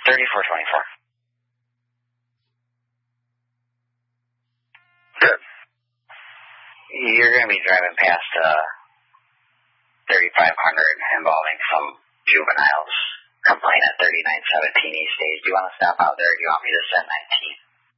3424. Good. You're going to be driving past 3500 involving some juveniles. Complaint at 3917 East Stage. Do you want to stop out there or do you want me to send 19?